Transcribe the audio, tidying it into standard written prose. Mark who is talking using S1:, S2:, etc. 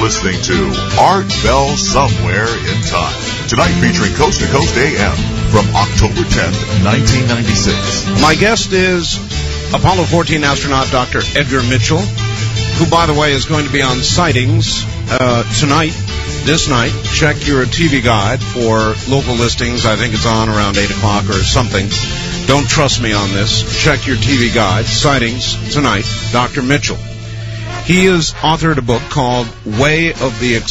S1: listening to Art Bell Somewhere in Time. Tonight featuring Coast to Coast AM from October 10th, 1996.
S2: My guest is Apollo 14 astronaut Dr. Edgar Mitchell, who, by the way, is going to be on Sightings tonight, this night. Check your TV guide for local listings. I think it's on around 8 o'clock or something. Don't trust me on this. Check your TV guide. Sightings tonight, Dr. Mitchell. He has authored a book called Way of the